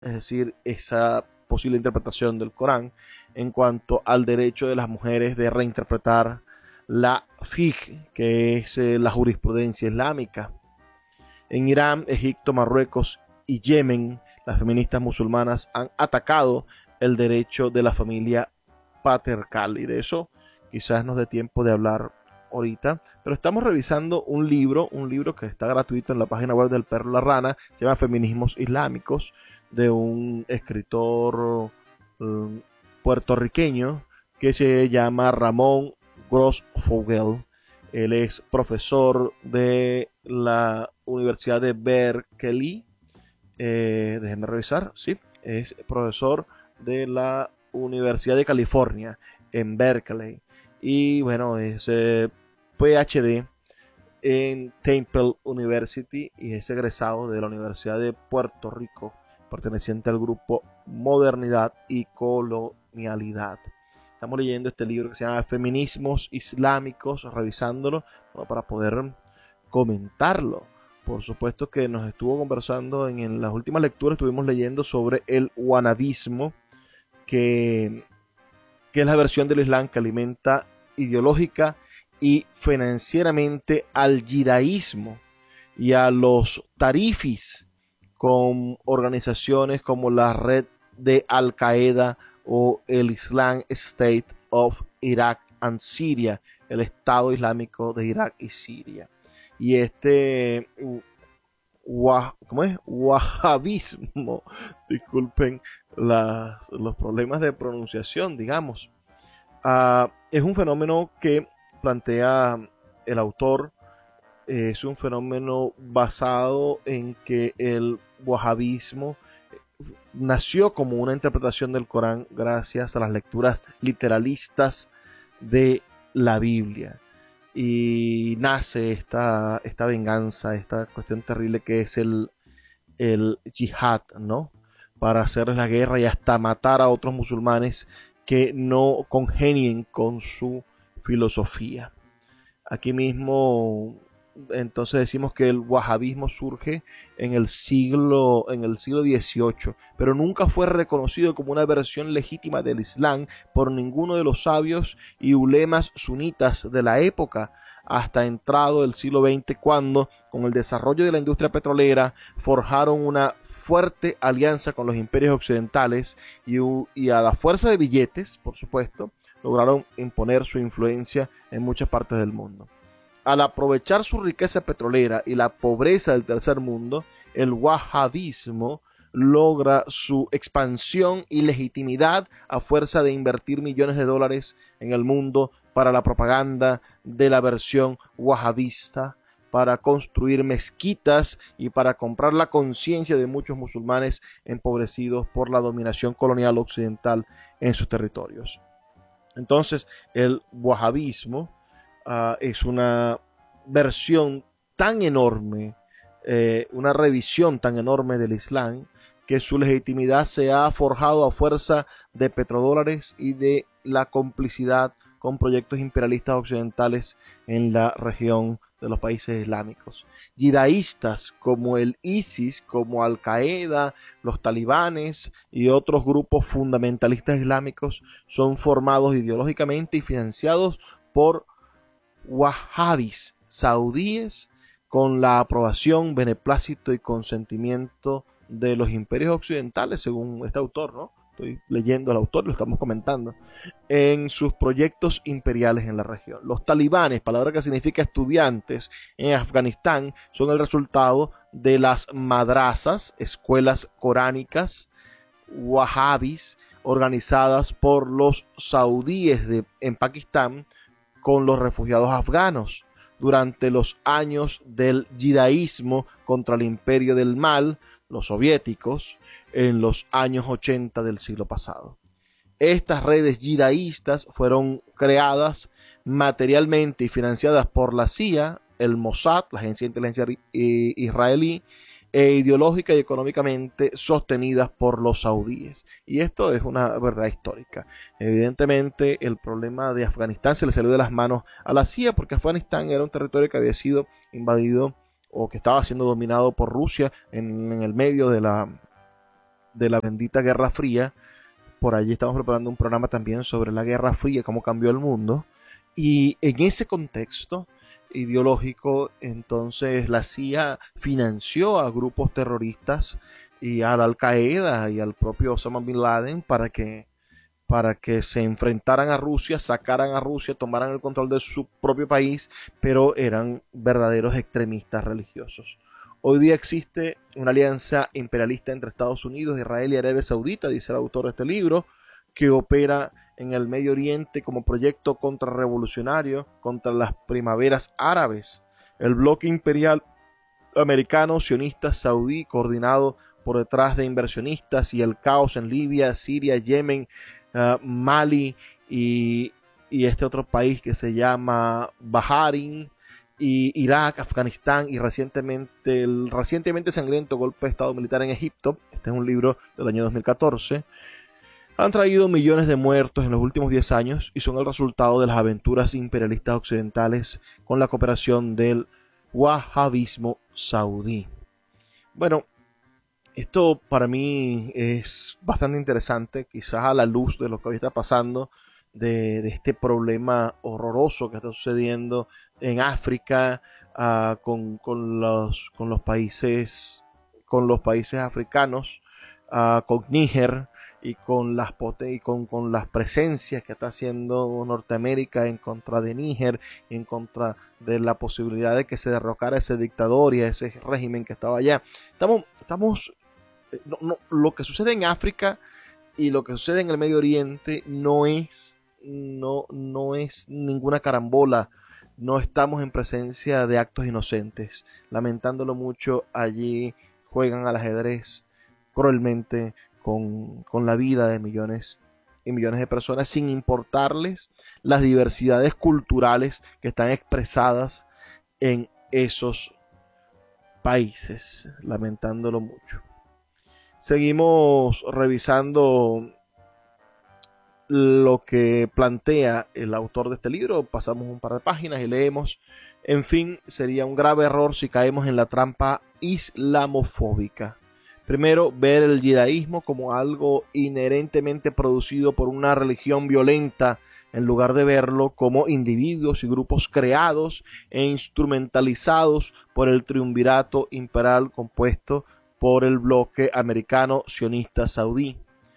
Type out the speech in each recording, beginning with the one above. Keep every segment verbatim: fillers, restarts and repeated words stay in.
es decir, esa posible interpretación del Corán en cuanto al derecho de las mujeres de reinterpretar la fiqh, que es eh, la jurisprudencia islámica. En Irán, Egipto, Marruecos y Yemen, las feministas musulmanas han atacado el derecho de la familia patriarcal, y de eso quizás nos dé tiempo de hablar ahorita, pero estamos revisando un libro, un libro que está gratuito en la página web del Perro y la Rana, se llama Feminismos Islámicos, de un escritor um, puertorriqueño que se llama Ramón Grossfogel. Él es profesor de la Universidad de Berkeley. Eh, déjenme revisar. Sí, es profesor de la Universidad de California en Berkeley. Y bueno, es eh, PhD en Temple University y es egresado de la Universidad de Puerto Rico, perteneciente al grupo Modernidad y Colonialidad. Estamos leyendo este libro que se llama Feminismos Islámicos, revisándolo, bueno, para poder comentarlo. Por supuesto que nos estuvo conversando en, en las últimas lecturas, estuvimos leyendo sobre el wahabismo, que, que es la versión del Islam que alimenta ideológica y financieramente al yidaísmo y a los tarifis, con organizaciones como la red de Al Qaeda o el Islamic State of Iraq and Syria, el Estado Islámico de Irak y Siria. Y este ¿cómo es? Wahabismo, disculpen las, los problemas de pronunciación, digamos, uh, es un fenómeno que plantea el autor. Es un fenómeno basado en que el wahabismo nació como una interpretación del Corán gracias a las lecturas literalistas de la Biblia. Y nace esta, esta venganza, esta cuestión terrible que es el, el yihad, ¿no? Para hacerles la guerra y hasta matar a otros musulmanes que no congenien con su filosofía. Aquí mismo, entonces decimos que el wahabismo surge en el siglo en el siglo dieciocho, pero nunca fue reconocido como una versión legítima del Islam por ninguno de los sabios y ulemas sunitas de la época, hasta entrado el siglo veinte, cuando, con el desarrollo de la industria petrolera, forjaron una fuerte alianza con los imperios occidentales y, y a la fuerza de billetes, por supuesto, lograron imponer su influencia en muchas partes del mundo. Al aprovechar su riqueza petrolera y la pobreza del tercer mundo, el wahabismo logra su expansión y legitimidad a fuerza de invertir millones de dólares en el mundo para la propaganda de la versión wahabista, para construir mezquitas y para comprar la conciencia de muchos musulmanes empobrecidos por la dominación colonial occidental en sus territorios. Entonces, el wahabismo uh, es una versión tan enorme, eh, una revisión tan enorme del Islam, que su legitimidad se ha forjado a fuerza de petrodólares y de la complicidad con proyectos imperialistas occidentales en la región de los países islámicos. Yidaístas como el ISIS, como Al Qaeda, los talibanes y otros grupos fundamentalistas islámicos son formados ideológicamente y financiados por wahabis saudíes con la aprobación, beneplácito y consentimiento de los imperios occidentales, según este autor, ¿no? Estoy leyendo al autor, lo estamos comentando, en sus proyectos imperiales en la región. Los talibanes, palabra que significa estudiantes, en Afganistán, son el resultado de las madrasas, escuelas coránicas, wahabis, organizadas por los saudíes de, en Pakistán, con los refugiados afganos. Durante los años del yidaísmo contra el imperio del mal, los soviéticos, en los años ochenta del siglo pasado. Estas redes yidaístas fueron creadas materialmente y financiadas por la C I A, el Mossad, la agencia de inteligencia israelí, e ideológica y económicamente sostenidas por los saudíes. Y esto es una verdad histórica. Evidentemente, el problema de Afganistán se le salió de las manos a la C I A, porque Afganistán era un territorio que había sido invadido o que estaba siendo dominado por Rusia en, en el medio de la de la bendita Guerra Fría. Por allí estamos preparando un programa también sobre la Guerra Fría, cómo cambió el mundo. Y en ese contexto ideológico, entonces la C I A financió a grupos terroristas y a la Al Qaeda y al propio Osama Bin Laden para que, para que se enfrentaran a Rusia, sacaran a Rusia, tomaran el control de su propio país, pero eran verdaderos extremistas religiosos. Hoy día existe una alianza imperialista entre Estados Unidos, Israel y Arabia Saudita, dice el autor de este libro, que opera en el Medio Oriente como proyecto contrarrevolucionario contra las primaveras árabes. El bloque imperial americano, sionista, saudí, coordinado por detrás de inversionistas y el caos en Libia, Siria, Yemen, uh, Mali y, y este otro país que se llama Bahrein, y Irak, Afganistán y recientemente el recientemente sangriento golpe de estado militar en Egipto. Este es un libro del año dos mil catorce. Han traído millones de muertos en los últimos diez años y son el resultado de las aventuras imperialistas occidentales con la cooperación del wahabismo saudí. Bueno, esto para mí es bastante interesante, quizás a la luz de lo que hoy está pasando, de, de este problema horroroso que está sucediendo en África, uh, con, con, los, con los países con los países africanos, uh, con Níger y con las y con, con las presencias que está haciendo Norteamérica en contra de Níger, en contra de la posibilidad de que se derrocara ese dictador y ese régimen que estaba allá. Estamos, estamos no, no, lo que sucede en África y lo que sucede en el Medio Oriente no es, no, no es ninguna carambola. No estamos en presencia de actos inocentes. Lamentándolo mucho, allí juegan al ajedrez cruelmente con, con la vida de millones y millones de personas, sin importarles las diversidades culturales que están expresadas en esos países. Lamentándolo mucho. Seguimos revisando lo que plantea el autor de este libro. Pasamos un par de páginas y leemos: en fin, sería un grave error si caemos en la trampa islamofóbica. Primero, ver el yidaísmo como algo inherentemente producido por una religión violenta, en lugar de verlo como individuos y grupos creados e instrumentalizados por el triunvirato imperial compuesto por el bloque americano sionista saudí.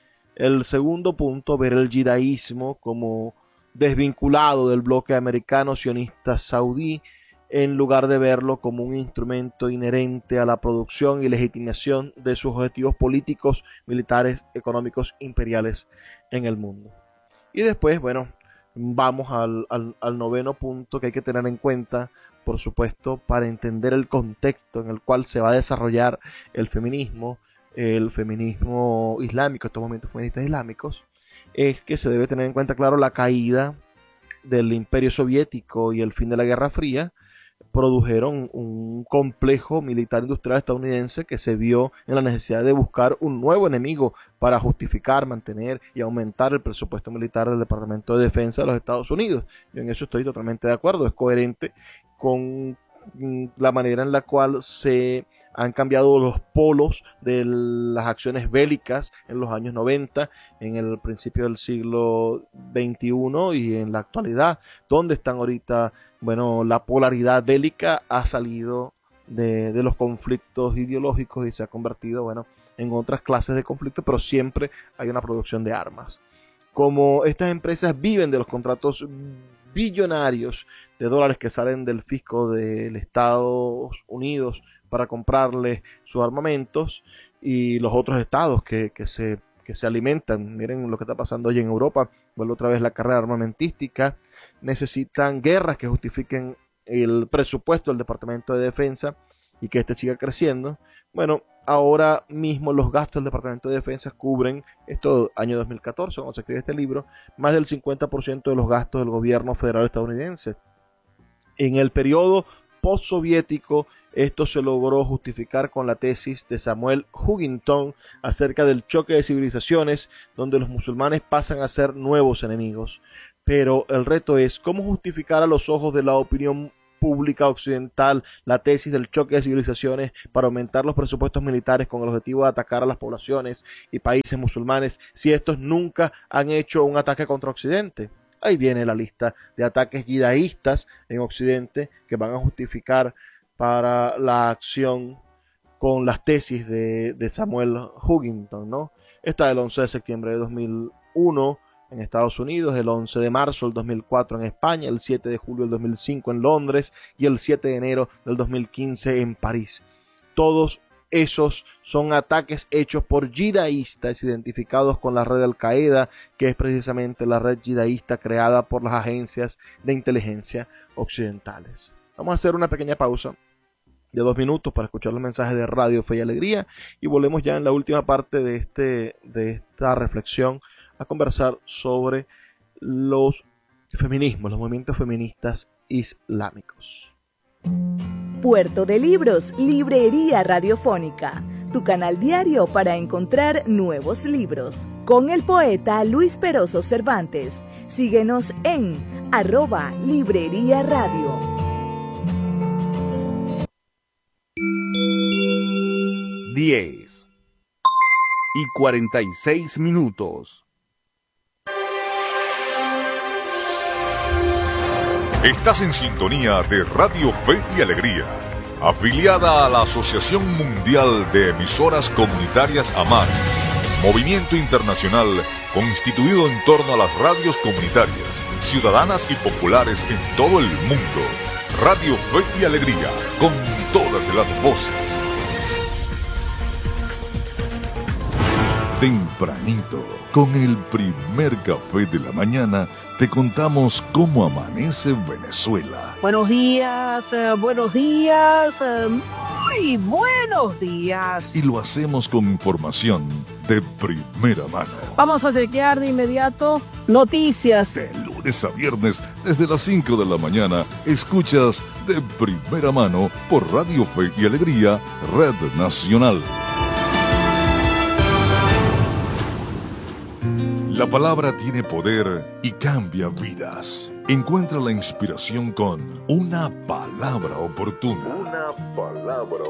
El segundo punto, ver el yidaísmo como desvinculado del bloque americano sionista saudí, en lugar de verlo como un instrumento inherente a la producción y legitimación de sus objetivos políticos, militares, económicos, imperiales en el mundo. Y después, bueno, vamos al, al, al noveno punto que hay que tener en cuenta, por supuesto, para entender el contexto en el cual se va a desarrollar el feminismo, el feminismo islámico, estos movimientos feministas islámicos, es que se debe tener en cuenta, claro, la caída del Imperio Soviético y el fin de la Guerra Fría produjeron un complejo militar industrial estadounidense que se vio en la necesidad de buscar un nuevo enemigo para justificar, mantener y aumentar el presupuesto militar del Departamento de Defensa de los Estados Unidos. Yo en eso estoy totalmente de acuerdo, es coherente con la manera en la cual se han cambiado los polos de las acciones bélicas en los años noventa, en el principio del siglo veintiuno y en la actualidad. ¿Dónde están ahorita? Bueno, la polaridad bélica ha salido de, de los conflictos ideológicos y se ha convertido, bueno, en otras clases de conflictos, pero siempre hay una producción de armas. Como estas empresas viven de los contratos billonarios de dólares que salen del fisco del Estados Unidos para comprarles sus armamentos, y los otros estados que, que, se, que se alimentan, miren lo que está pasando hoy en Europa, vuelve otra vez la carrera armamentística, necesitan guerras que justifiquen el presupuesto del Departamento de Defensa y que este siga creciendo. Bueno, ahora mismo los gastos del Departamento de Defensa cubren, esto año dos mil catorce, cuando se escribe este libro, más del cincuenta por ciento de los gastos del gobierno federal estadounidense. En el periodo postsoviético, esto se logró justificar con la tesis de Samuel Huntington acerca del choque de civilizaciones, donde los musulmanes pasan a ser nuevos enemigos. Pero el reto es cómo justificar a los ojos de la opinión pública occidental la tesis del choque de civilizaciones para aumentar los presupuestos militares con el objetivo de atacar a las poblaciones y países musulmanes si estos nunca han hecho un ataque contra Occidente? Ahí viene la lista de ataques yidaístas en Occidente que van a justificar para la acción con las tesis de, de Samuel Huntington, ¿no? Está el once de septiembre de dos mil uno en Estados Unidos, el once de marzo del dos mil cuatro en España, el siete de julio del dos mil cinco en Londres y el siete de enero del dos mil quince en París. Todos esos son ataques hechos por yidaístas identificados con la red Al-Qaeda, que es precisamente la red yidaísta creada por las agencias de inteligencia occidentales. Vamos a hacer una pequeña pausa de dos minutos para escuchar los mensajes de Radio Fe y Alegría y volvemos ya en la última parte de, este, de esta reflexión a conversar sobre los feminismos, los movimientos feministas islámicos. Puerto de Libros, Librería Radiofónica, tu canal diario para encontrar nuevos libros. Con el poeta Luis Peroso Cervantes. Síguenos en arroba Librería Radio. diez y cuarenta y seis minutos. Estás en sintonía de Radio Fe y Alegría, afiliada a la Asociación Mundial de Emisoras Comunitarias AMAR, movimiento internacional constituido en torno a las radios comunitarias, ciudadanas y populares en todo el mundo. Radio Fe y Alegría, con todas las voces. Tempranito, con el primer café de la mañana, te contamos cómo amanece Venezuela. Buenos días, eh, buenos días, eh, muy buenos días. Y lo hacemos con información de primera mano. Vamos a chequear de inmediato noticias. De lunes a viernes, desde las cinco de la mañana, escuchas de primera mano por Radio Fe y Alegría, Red Nacional. La palabra tiene poder y cambia vidas. Encuentra la inspiración con una palabra oportuna. Una palabra